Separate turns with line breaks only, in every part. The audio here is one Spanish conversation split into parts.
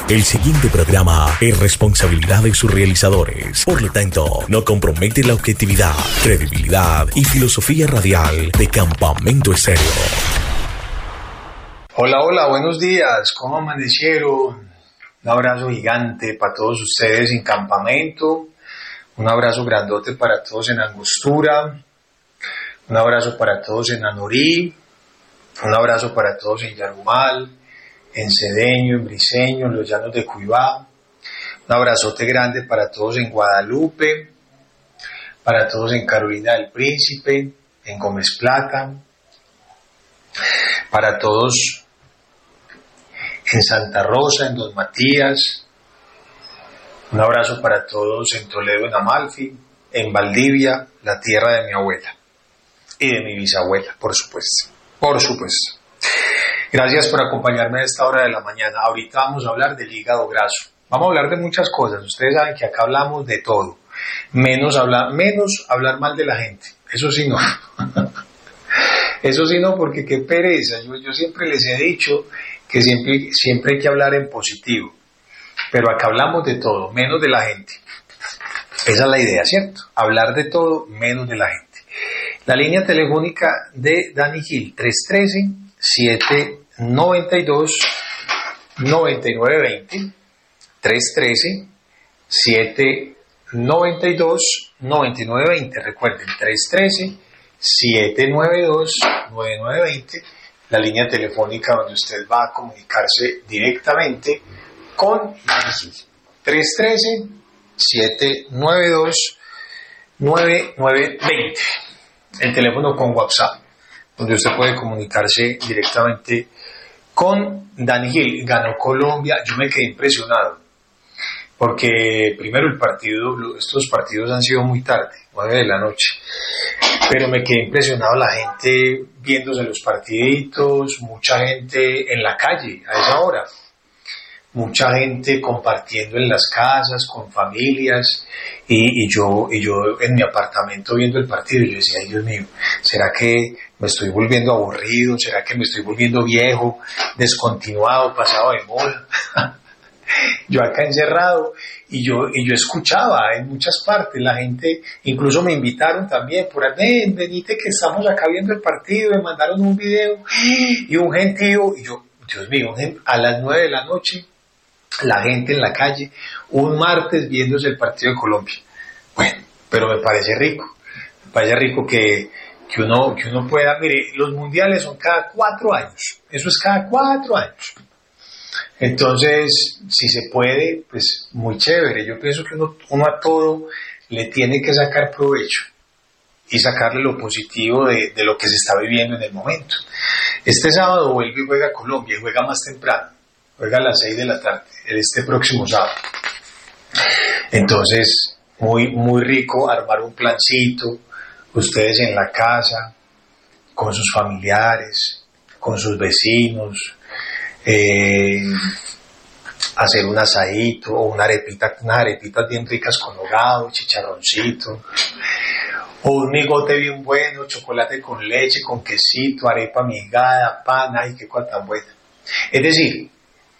El siguiente programa es responsabilidad de sus realizadores. Por lo tanto, no compromete la objetividad, credibilidad y filosofía radial de Campamento Estéreo.
Hola, hola, buenos días. ¿Cómo amanecieron? Un abrazo gigante para todos ustedes en Campamento. Un abrazo grandote para todos en Angostura. Un abrazo para todos en Anorí. Un abrazo para todos en Yarumal, en Cedeño, en Briceño, en los llanos de Cuibá. Un abrazote grande para todos en Guadalupe, para todos en Carolina del Príncipe, en Gómez Plata, para todos en Santa Rosa, en Don Matías. Un abrazo para todos en Toledo, en Amalfi, en Valdivia, la tierra de mi abuela y de mi bisabuela, por supuesto. Por supuesto. Gracias por acompañarme a esta hora de la mañana. Ahorita vamos a hablar del hígado graso. Vamos a hablar de muchas cosas. Ustedes saben que acá hablamos de todo. Menos hablar mal de la gente. Eso sí no. Eso sí no, porque qué pereza. Yo siempre les he dicho que siempre hay que hablar en positivo. Pero acá hablamos de todo, menos de la gente. Esa es la idea, ¿cierto? Hablar de todo, menos de la gente. La línea telefónica de Dani Gil, 313-792-9920, 313-792-9920, recuerden, 313-792-9920, la línea telefónica donde usted va a comunicarse directamente con Dani Gil, 313-792-9920. El teléfono con WhatsApp, donde usted puede comunicarse directamente con Dani Gil. Ganó Colombia. Yo me quedé impresionado, porque primero estos partidos han sido muy tarde, 9 de la noche, pero me quedé impresionado, la gente viéndose los partiditos, mucha gente en la calle a esa hora, mucha gente compartiendo en las casas, con familias, y yo en mi apartamento viendo el partido, y yo decía, ay Dios mío, ¿será que me estoy volviendo aburrido? ¿Será que me estoy volviendo viejo, descontinuado, pasado de moda? Yo acá encerrado, y yo escuchaba en muchas partes, la gente, incluso me invitaron también, por ahí, venite que estamos acá viendo el partido, me mandaron un video, y un gentío, y yo, Dios mío, a las 9 de la noche, la gente en la calle, un martes viéndose el partido de Colombia. Bueno, pero me parece rico que uno pueda, mire, los mundiales son cada 4 años, eso es cada 4 años. Entonces, si se puede, pues muy chévere. Yo pienso que uno a todo le tiene que sacar provecho y sacarle lo positivo de lo que se está viviendo en el momento. Este sábado vuelve y juega Colombia, y juega más temprano. Juega a las 6 de la tarde, este próximo sábado. Entonces, muy, muy rico armar un plancito, ustedes en la casa, con sus familiares, con sus vecinos, hacer un asadito o unas arepitas bien ricas con hogado, chicharroncito, o un migote bien bueno, chocolate con leche, con quesito, arepa migada, pan, ay, qué cosa tan buena. Es decir,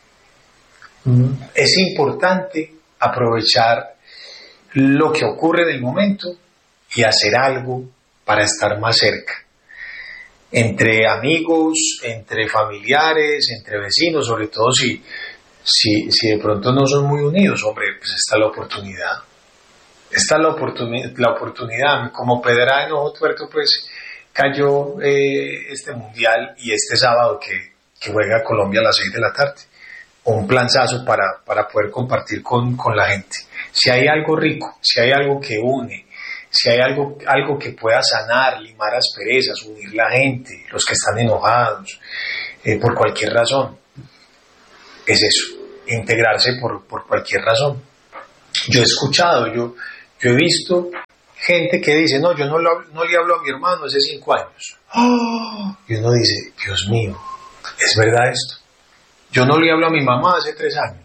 es importante aprovechar lo que ocurre en el momento y hacer algo para estar más cerca. Entre amigos, entre familiares, entre vecinos, sobre todo si de pronto no son muy unidos, hombre, pues está la oportunidad. Esta es la oportunidad. Como pedra en ojo tuerto, pues cayó este mundial, y este sábado que juega Colombia a las 6 de la tarde. Un planzazo para poder compartir con la gente. Si hay algo rico, si hay algo que une, si hay algo que pueda sanar, limar asperezas, unir la gente, los que están enojados, por cualquier razón, es eso, integrarse por cualquier razón. Yo he escuchado, yo he visto gente que dice, no, yo no le hablo a mi hermano hace 5 años. Y uno dice, Dios mío, ¿es verdad esto? Yo no le hablo a mi mamá hace 3 años.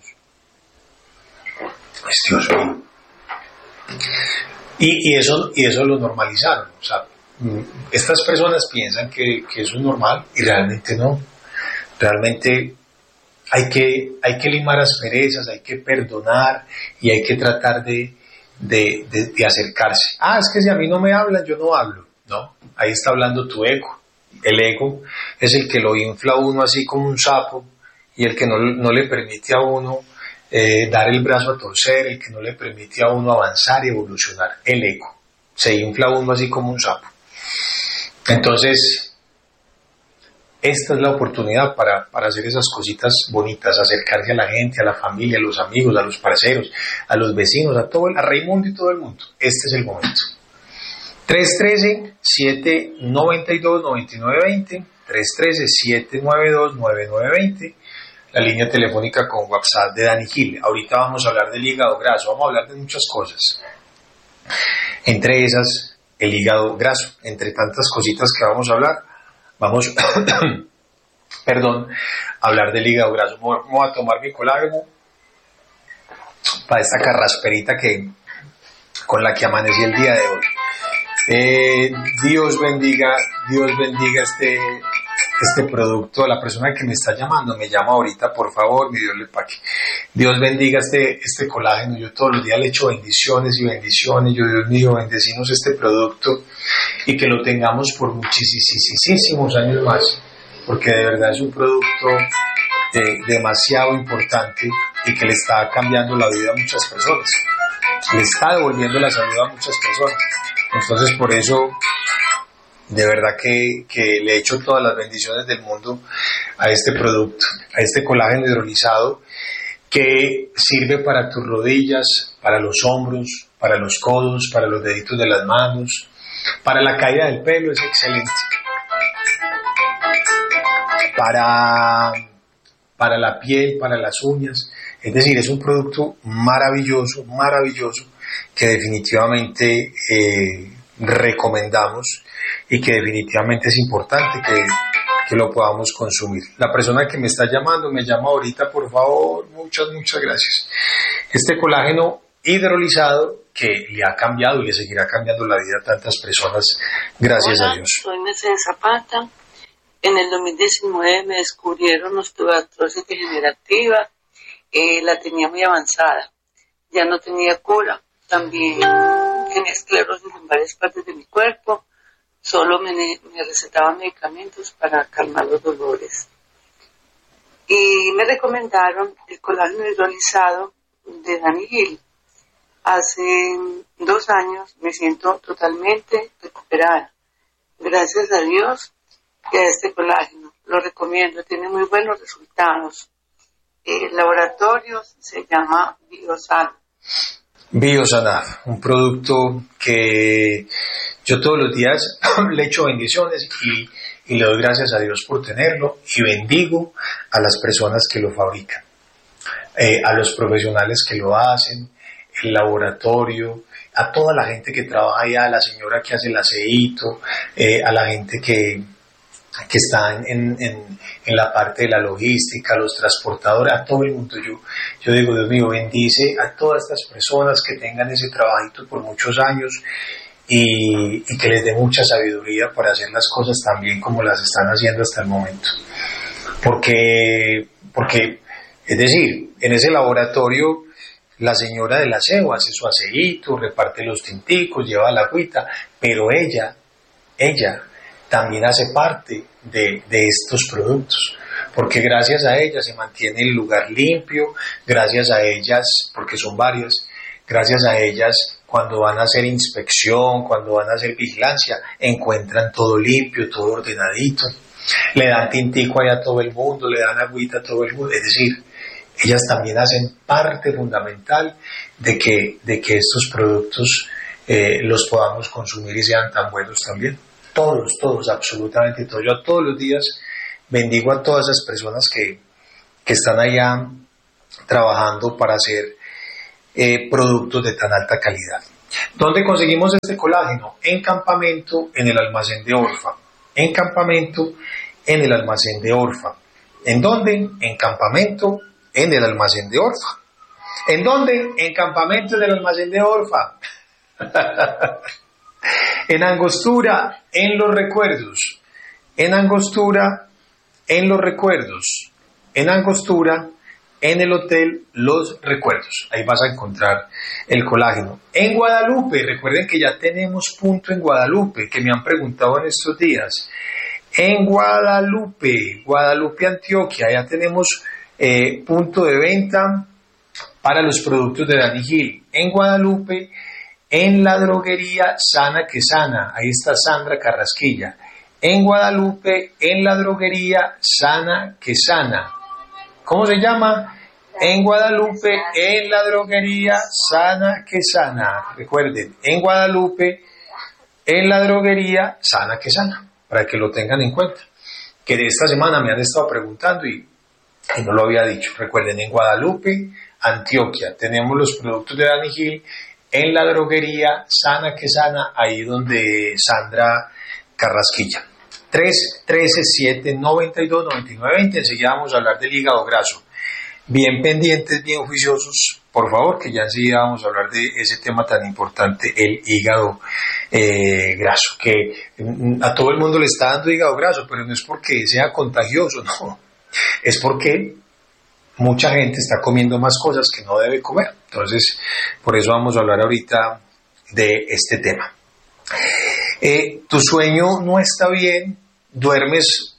Pues Dios mío. Y eso lo normalizaron. O sea, estas personas piensan que eso es normal y realmente no. Realmente hay que limar asperezas, hay que perdonar y hay que tratar de acercarse. Es que si a mí no me hablan, yo no hablo. No, ahí está hablando tu ego. El ego es el que lo infla a uno así como un sapo y el que no le permite a uno dar el brazo a torcer, el que no le permite a uno avanzar y evolucionar. El ego se infla a uno así como un sapo. Entonces, esta es la oportunidad para hacer esas cositas bonitas, acercarse a la gente, a la familia, a los amigos, a los parceros, a los vecinos, a Raimundo y todo el mundo. Este es el momento. 313-792-9920, 313-792-9920, la línea telefónica con WhatsApp de Dani Gil. Ahorita vamos a hablar del hígado graso, vamos a hablar de muchas cosas. Entre esas, el hígado graso. Entre tantas cositas que vamos a hablar, vamos a hablar del hígado graso. Voy a tomar mi colágeno para esta carrasperita con la que amanecí el día de hoy. Dios bendiga este producto. La persona que me está llamando, me llama ahorita, por favor, mi Dios le pague. Dios bendiga este colágeno. Yo todos los días le echo bendiciones y bendiciones. Yo, Dios mío, bendecimos este producto y que lo tengamos por muchísimos años más, porque de verdad es un producto demasiado importante y que le está cambiando la vida a muchas personas, le está devolviendo la salud a muchas personas. Entonces, por eso, de verdad que le echo todas las bendiciones del mundo a este producto, a este colágeno hidrolizado que sirve para tus rodillas, para los hombros, para los codos, para los deditos de las manos, para la caída del pelo, es excelente. Para la piel, para las uñas. Es decir, es un producto maravilloso que definitivamente recomendamos y que definitivamente es importante que lo podamos consumir. La persona que me está llamando, me llama ahorita, por favor, muchas gracias. Este colágeno hidrolizado que le ha cambiado y le seguirá cambiando la vida a tantas personas, gracias a Dios.
Soy Mercedes Zapata. En el 2019 me descubrieron osteoartrosis degenerativa, la tenía muy avanzada, ya no tenía cura, también tenía esclerosis en varias partes de mi cuerpo, solo me recetaban medicamentos para calmar los dolores. Y me recomendaron el colágeno hidrolizado de Dani Gil. Hace 2 años me siento totalmente recuperada. Gracias a Dios que a este colágeno lo recomiendo, tiene muy buenos resultados. El laboratorio se llama
Biosanar, un producto que yo todos los días le echo bendiciones y le doy gracias a Dios por tenerlo y bendigo a las personas que lo fabrican, a los profesionales que lo hacen, el laboratorio, a toda la gente que trabaja allá, a la señora que hace el aceito, a la gente que está en la parte de la logística, los transportadores, a todo el mundo. Yo digo, Dios mío, bendice a todas estas personas que tengan ese trabajito por muchos años y que les dé mucha sabiduría para hacer las cosas tan bien como las están haciendo hasta el momento. Porque es decir, en ese laboratorio la señora del aseo hace su aseíto, reparte los tinticos, lleva la agüita, pero ella también hace parte de estos productos, porque gracias a ella se mantiene el lugar limpio, gracias a ellas, porque son varias, gracias a ellas cuando van a hacer inspección, cuando van a hacer vigilancia, encuentran todo limpio, todo ordenadito, le dan tintico allá a todo el mundo, le dan agüita a todo el mundo, es decir, ellas también hacen parte fundamental de que estos productos los podamos consumir y sean tan buenos también. Todos, absolutamente todos. Yo todos los días bendigo a todas esas personas que están allá trabajando para hacer productos de tan alta calidad. ¿Dónde conseguimos este colágeno? En Campamento, en el almacén de Orfa. En Campamento, en el almacén de Orfa. ¿En dónde? En Campamento, en el almacén de Orfa. ¿En dónde? En Campamento, en el almacén de Orfa. En Angostura, en Los Recuerdos. En Angostura, en Los Recuerdos. en Angostura, en el Hotel Los Recuerdos. Ahí vas a encontrar el colágeno. En Guadalupe, recuerden que ya tenemos punto en Guadalupe, que me han preguntado en estos días. En Guadalupe, Antioquia, ya tenemos punto de venta para los productos de Dani Gil. En Guadalupe, en la droguería Sana que Sana, ahí está Sandra Carrasquilla. En Guadalupe, en la droguería Sana que Sana. ¿Cómo se llama? En Guadalupe, en la droguería Sana que Sana. Recuerden, en Guadalupe, en la droguería Sana que Sana, para que lo tengan en cuenta. Que de esta semana me han estado preguntando y no lo había dicho. Recuerden, en Guadalupe, Antioquia, tenemos los productos de Dani Gil, en la droguería Sana que Sana, ahí donde Sandra Carrasquilla. 313-792-9920. Enseguida vamos a hablar del hígado graso. Bien pendientes, bien juiciosos, por favor, que ya enseguida vamos a hablar de ese tema tan importante, el hígado graso, que a todo el mundo le está dando hígado graso, pero no es porque sea contagioso, no, es porque mucha gente está comiendo más cosas que no debe comer. Entonces, por eso vamos a hablar ahorita de este tema. Tu sueño no está bien, duermes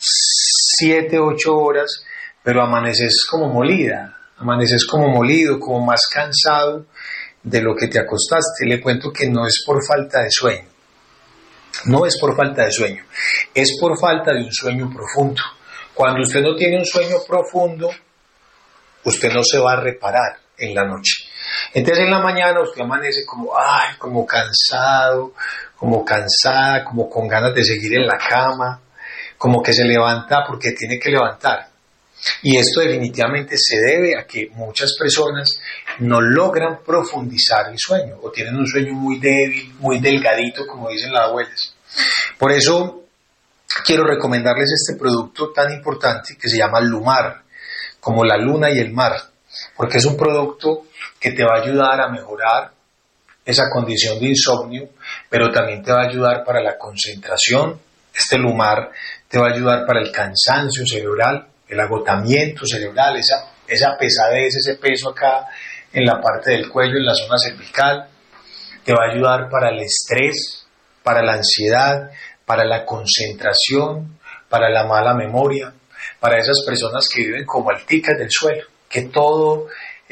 7, 8 horas, pero amaneces como molida, amaneces como molido, como más cansado de lo que te acostaste. Le cuento que no es por falta de sueño, no es por falta de sueño, es por falta de un sueño profundo. Cuando usted no tiene un sueño profundo, usted no se va a reparar en la noche. Entonces en la mañana usted amanece como cansado, como cansada, como con ganas de seguir en la cama, como que se levanta porque tiene que levantar. Y esto definitivamente se debe a que muchas personas no logran profundizar el sueño o tienen un sueño muy débil, muy delgadito, como dicen las abuelas. Por eso quiero recomendarles este producto tan importante que se llama Lumar, como la luna y el mar, porque es un producto que te va a ayudar a mejorar esa condición de insomnio, pero también te va a ayudar para la concentración. Este Lumar te va a ayudar para el cansancio cerebral, el agotamiento cerebral, esa pesadez, ese peso acá en la parte del cuello, en la zona cervical. Te va a ayudar para el estrés, para la ansiedad, para la concentración, para la mala memoria, para esas personas que viven como alticas del suelo, que todo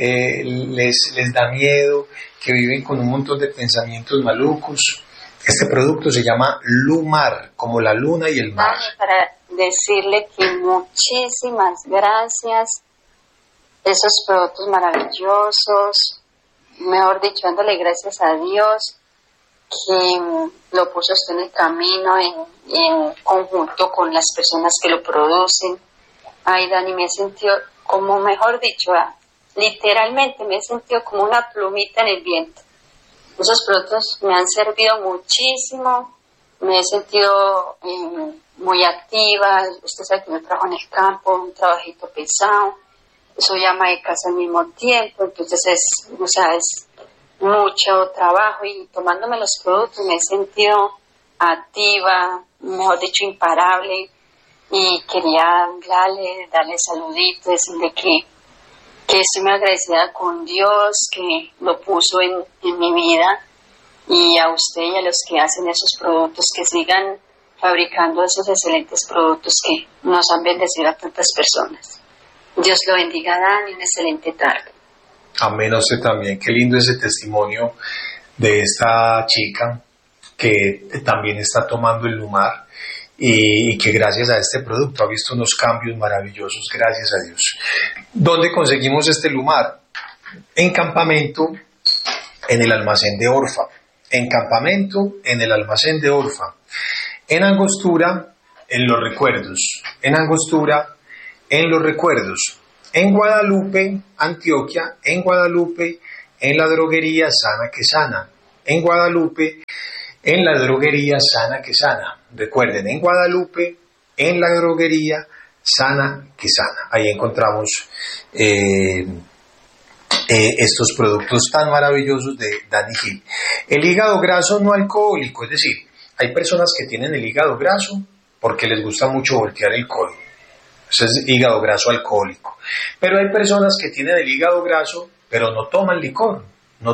les da miedo, que viven con un montón de pensamientos malucos. Este producto se llama Lumar, como la luna y el mar.
Para decirle que muchísimas gracias, esos productos maravillosos, mejor dicho, dándole gracias a Dios que lo puso usted en el camino en conjunto con las personas que lo producen. Ay, Dani, me he sentido como, mejor dicho, literalmente me he sentido como una plumita en el viento. Esos productos me han servido muchísimo, me he sentido muy activa. Usted sabe que yo trabajo en el campo, un trabajito pesado, soy ama de casa al mismo tiempo, entonces es mucho trabajo, y tomándome los productos me he sentido activa, mejor dicho, imparable, y quería darle saluditos, decirle que estoy muy agradecida con Dios que lo puso en mi vida, y a usted y a los que hacen esos productos, que sigan fabricando esos excelentes productos que nos han bendecido a tantas personas. Dios lo bendiga, Dani, una excelente tarde.
Amén, a usted también. Qué lindo ese testimonio de esta chica que también está tomando el Lumar y que gracias a este producto ha visto unos cambios maravillosos, gracias a Dios. ¿Dónde conseguimos este Lumar? En Campamento, en el almacén de Orfa. En Campamento, en el almacén de Orfa. En Angostura, en Los Recuerdos. En Angostura, en Los Recuerdos. En Guadalupe, Antioquia. En Guadalupe, en la droguería Sana que Sana. En Guadalupe, en la droguería Sana que Sana. Recuerden, en Guadalupe, en la droguería Sana que Sana. Ahí encontramos estos productos tan maravillosos de Dani Gil. El hígado graso no alcohólico, es decir, hay personas que tienen el hígado graso porque les gusta mucho voltear el codo. Eso es hígado graso alcohólico. Pero hay personas que tienen el hígado graso, pero no toman licor,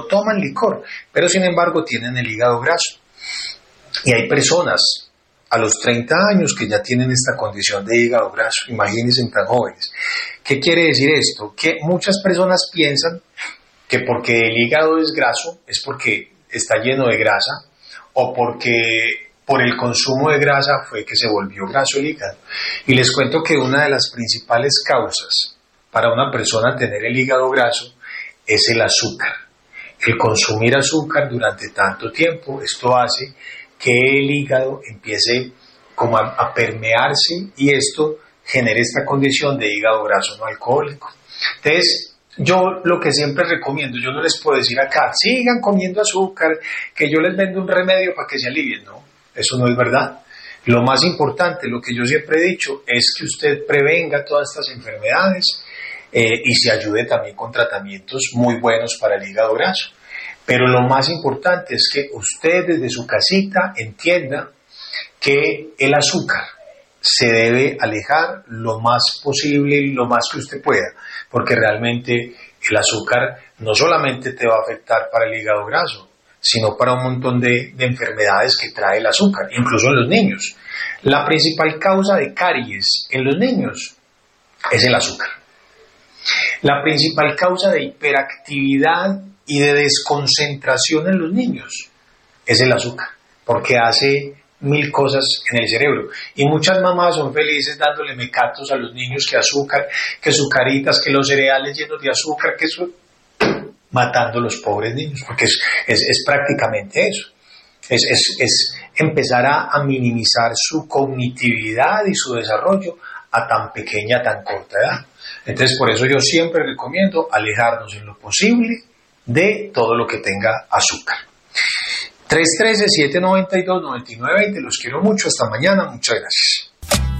pero sin embargo tienen el hígado graso. Y hay personas a los 30 años que ya tienen esta condición de hígado graso, imagínense tan jóvenes. ¿Qué quiere decir esto? Que muchas personas piensan que porque el hígado es graso es porque está lleno de grasa o porque por el consumo de grasa fue que se volvió graso el hígado. Y les cuento que una de las principales causas para una persona tener el hígado graso es el azúcar. El consumir azúcar durante tanto tiempo, esto hace que el hígado empiece como a permearse y esto genera esta condición de hígado graso no alcohólico. Entonces, yo lo que siempre recomiendo, yo no les puedo decir acá, sigan comiendo azúcar, que yo les vendo un remedio para que se alivien, no, eso no es verdad. Lo más importante, lo que yo siempre he dicho, es que usted prevenga todas estas enfermedades y se ayude también con tratamientos muy buenos para el hígado graso. Pero lo más importante es que usted desde su casita entienda que el azúcar se debe alejar lo más posible, lo más que usted pueda, porque realmente el azúcar no solamente te va a afectar para el hígado graso, sino para un montón de enfermedades que trae el azúcar, incluso en los niños. La principal causa de caries en los niños es el azúcar. La principal causa de hiperactividad y de desconcentración en los niños es el azúcar, porque hace 1000 cosas en el cerebro. Y muchas mamás son felices dándole mecatos a los niños, que azúcar, que sucaritas, que los cereales llenos de azúcar, que eso, matando a los pobres niños, porque es prácticamente eso. Es empezar a minimizar su cognitividad y su desarrollo a tan pequeña, tan corta edad. Entonces, por eso yo siempre recomiendo alejarnos en lo posible de todo lo que tenga azúcar. 313-792-9920, los quiero mucho, hasta mañana, muchas gracias.